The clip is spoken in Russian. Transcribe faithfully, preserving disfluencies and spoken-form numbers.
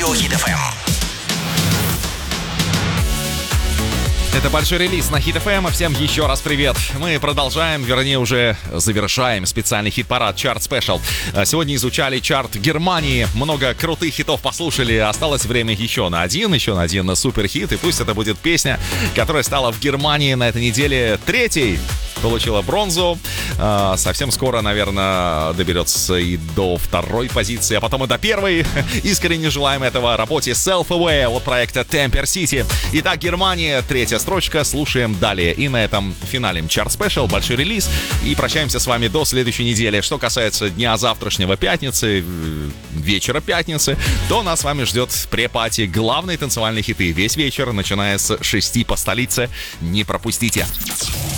Радио Хит эф эм. Это большой релиз на Хит эф эм. Всем еще раз привет. Мы продолжаем, вернее уже завершаем специальный хит-парад Chart Special. Сегодня изучали чарт Германии. Много крутых хитов послушали. Осталось время еще на один, еще на один суперхит. И пусть это будет песня, которая стала в Германии на этой неделе третьей. Получила бронзу. Совсем скоро, наверное, доберется и до второй позиции, а потом и до первой. Искренне желаем этого работе Self Away от проекта Temper City. Итак, Германия, третья строчка. Слушаем далее. И на этом финалем Chart Special, большой релиз. И прощаемся с вами до следующей недели. Что касается дня завтрашнего, пятницы, вечера пятницы, то нас с вами ждет пре-пати. Главные танцевальные хиты весь вечер, начиная с шести по столице. Не пропустите.